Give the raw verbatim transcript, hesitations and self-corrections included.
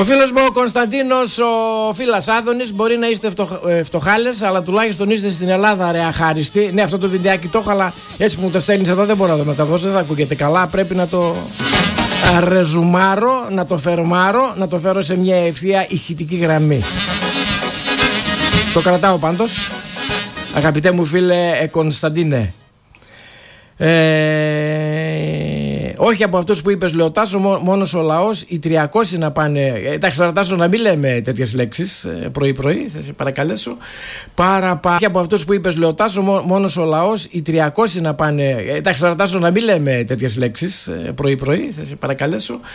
Ο φίλος μου ο Κωνσταντίνος, ο φίλας Άδωνης, μπορεί να είστε φτωχάλες, αλλά τουλάχιστον είστε στην Ελλάδα, ρε αχάριστοι. Ναι, αυτό το βιντεάκι το έχω, αλλά έτσι που μου το στέλνεις εδώ δεν μπορώ να το μεταδώσω, δεν θα ακούγεται καλά. Πρέπει να το ρεζουμάρω, να το φερμάρω, να το φέρω σε μια ευθεία ηχητική γραμμή. Το κρατάω πάντως, αγαπητέ μου φίλε Κωνσταντίνε. Ε, όχι από αυτούς που είπες, λέω Τάσο, μόνος ο λαός, οι τριακόσιοι να πάνε. Εντάξει, τώρα Τάσο, να μην λέμε τέτοιες λέξεις πρωί-πρωί, θα σε παρακαλέσω. Πάρα, πάρα. Όχι από αυτούς που είπες, λέω Τάσο, μόνος ο λαός, οι τριακόσιοι να πάνε. Εντάξει, τώρα Τάσο, να μην λέμε τέτοιες λέξεις πρωί-πρωί, θα σε παρακαλέσω.